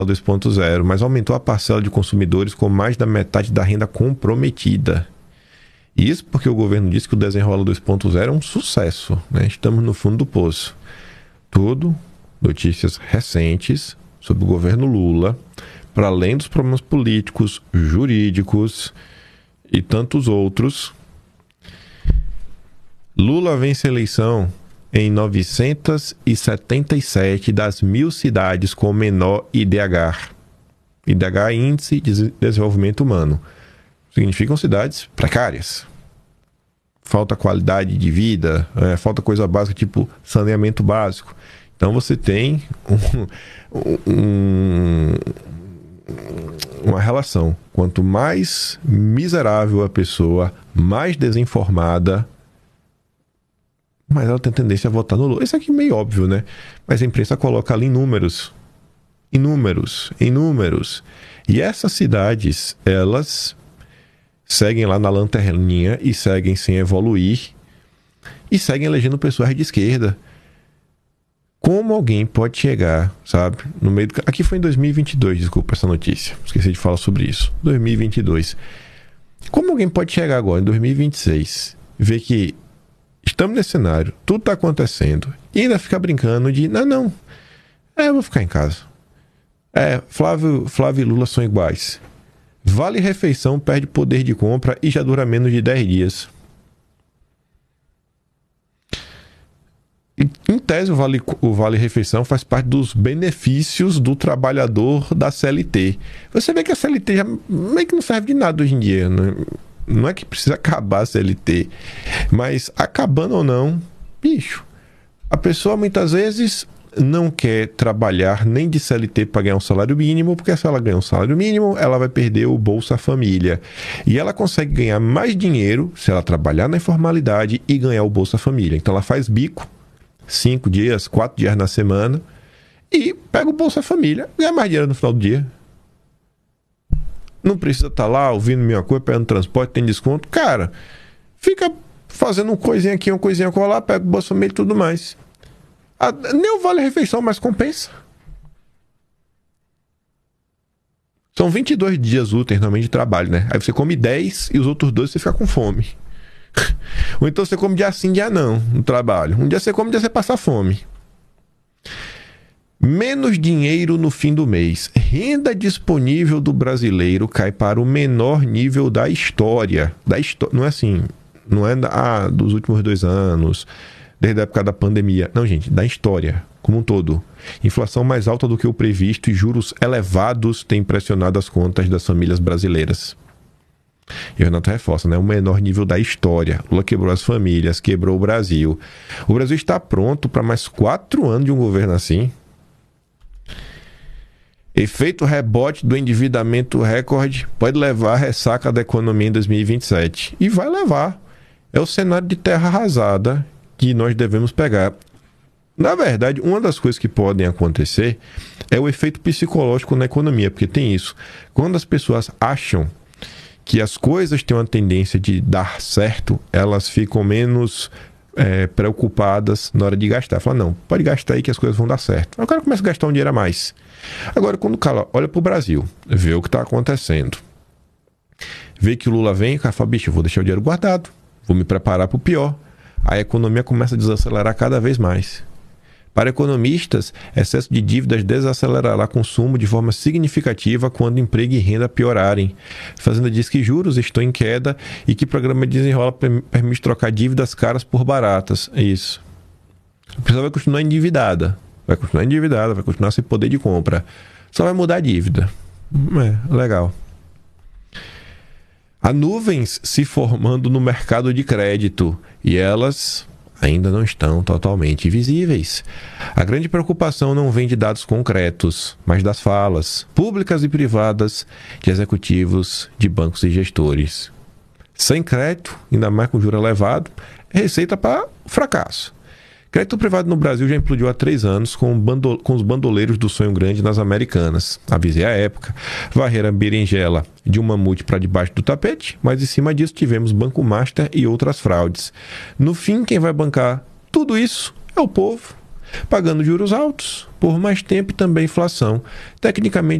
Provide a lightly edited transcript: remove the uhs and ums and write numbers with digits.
2.0, mas aumentou a parcela de consumidores com mais da metade da renda comprometida. Isso porque o governo disse que o Desenrola 2.0 é um sucesso, né? Estamos no fundo do poço. Tudo notícias recentes sobre o governo Lula, para além dos problemas políticos, jurídicos e tantos outros. Lula vence a eleição em 977 das 1.000 cidades com menor IDH. IDH é Índice de Desenvolvimento Humano. Significam cidades precárias. Falta qualidade de vida, falta coisa básica tipo saneamento básico. Então você tem uma relação. Quanto mais miserável a pessoa, mais desinformada, mas ela tem tendência a votar no Lula. Isso aqui é meio óbvio, né? Mas a imprensa coloca ali em números. Em números. E essas cidades, elas seguem lá na lanterninha e seguem sem evoluir e seguem elegendo pessoas de esquerda. Como alguém pode chegar, sabe, no meio do... Aqui foi em 2022, desculpa essa notícia. Esqueci de falar sobre isso. 2022. Como alguém pode chegar agora, em 2026, ver que estamos nesse cenário, tudo está acontecendo, e ainda ficar brincando de, não, eu vou ficar em casa. Flávio e Lula são iguais. Vale refeição perde poder de compra e já dura menos de 10 dias. Em tese, o Vale Refeição faz parte dos benefícios do trabalhador da CLT. Você vê que a CLT já meio que não serve de nada hoje em dia, né? Não é que precisa acabar a CLT, mas acabando ou não, bicho, a pessoa muitas vezes não quer trabalhar nem de CLT para ganhar um salário mínimo, porque se ela ganhar um salário mínimo, ela vai perder o Bolsa Família. E ela consegue ganhar mais dinheiro se ela trabalhar na informalidade e ganhar o Bolsa Família. Então ela faz bico, 5 dias, 4 dias na semana, e pega o Bolsa Família, ganha mais dinheiro no final do dia. Não precisa estar lá ouvindo minha coisa, pegando transporte, tem desconto. Cara, fica fazendo uma coisinha aqui, uma coisinha lá, pega o Bolsa Família e tudo mais. Nem o Vale Refeição mais compensa. São 22 dias úteis normalmente de trabalho, né? Aí você come 10 e os outros 2 você fica com fome. Ou então você come dia sim, dia não, no trabalho. Um dia você come, um dia você passa fome. Menos dinheiro no fim do mês. Renda disponível do brasileiro cai para o menor nível da história. Não é assim, não é dos últimos 2 anos, desde a época da pandemia. Não, gente, da história como um todo. Inflação mais alta do que o previsto e juros elevados têm pressionado as contas das famílias brasileiras. E o Renato reforça, né? O menor nível da história. Lula quebrou as famílias, quebrou o Brasil. O Brasil está pronto para mais 4 anos de um governo assim. Efeito rebote do endividamento recorde pode levar à ressaca da economia em 2027. E vai levar. É o cenário de terra arrasada que nós devemos pegar. Na verdade, uma das coisas que podem acontecer é o efeito psicológico na economia, porque tem isso. Quando as pessoas acham que as coisas têm uma tendência de dar certo, elas ficam menos preocupadas na hora de gastar. Fala, não, pode gastar aí que as coisas vão dar certo. Aí o cara começa a gastar um dinheiro a mais. Agora, quando o cara olha para o Brasil, vê o que está acontecendo, vê que o Lula vem, o cara fala, bicho, eu vou deixar o dinheiro guardado, vou me preparar para o pior. A economia começa a desacelerar cada vez mais. Para economistas, excesso de dívidas desacelerará consumo de forma significativa quando emprego e renda piorarem. A Fazenda diz que juros estão em queda e que o programa Desenrola permite trocar dívidas caras por baratas. É isso. A pessoa vai continuar endividada, vai continuar sem poder de compra. Só vai mudar a dívida. Legal. Há nuvens se formando no mercado de crédito e elas ainda não estão totalmente visíveis. A grande preocupação não vem de dados concretos, mas das falas, públicas e privadas, de executivos, de bancos e gestores. Sem crédito, ainda mais com juro elevado, é receita para o fracasso. Crédito privado no Brasil já implodiu há 3 anos com os bandoleiros do sonho grande nas Americanas. Avisei à época, varrer a berinjela de um mamute para debaixo do tapete, mas em cima disso tivemos Banco Master e outras fraudes. No fim, quem vai bancar tudo isso é o povo. pagando juros altos por mais tempo e também inflação. Tecnicamente,